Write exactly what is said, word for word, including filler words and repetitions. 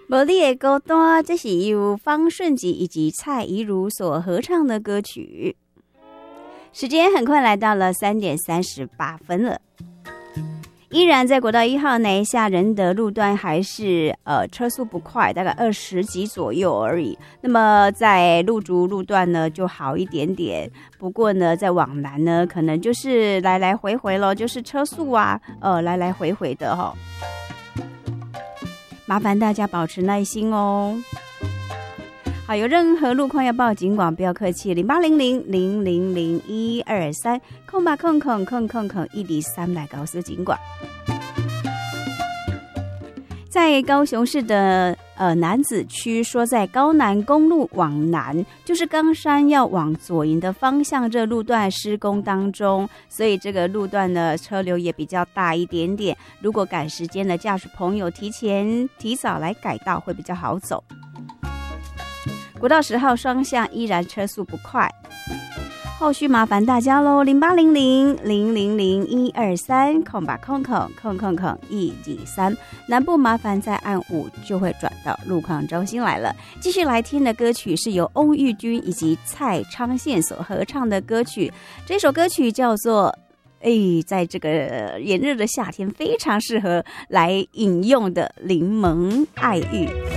无你的孤单，这是由方顺吉以及蔡宜如所合唱的歌曲。时间很快来到了三点三十八分了，依然在国道一号南下仁德路段还是呃车速不快，大概二十几左右而已。那么在路竹路段呢就好一点点，不过呢在往南呢可能就是来来回回咯，就是车速啊呃来来回回的齁。麻烦大家保持耐心哦。好，有任何路况要报警广，不要客气，零八零零零零零一二三，空吧空空空空空一零三来告诉警广。在高雄市的呃楠梓区，说在高南公路往南，就是冈山要往左营的方向，这路段施工当中，所以这个路段呢车流也比较大一点点。如果赶时间的驾驶朋友，提前提早来改道会比较好走。国道十号双向依然车速不快。后续麻烦大家喽，零八零零零零零一二三，空吧空空空空空一二三。南部麻烦在按五就会转到路况中心来了。继续来听的歌曲是由翁玉君以及蔡昌宪所合唱的歌曲，这首歌曲叫做哎，在这个炎热的夏天非常适合来饮用的柠檬爱玉。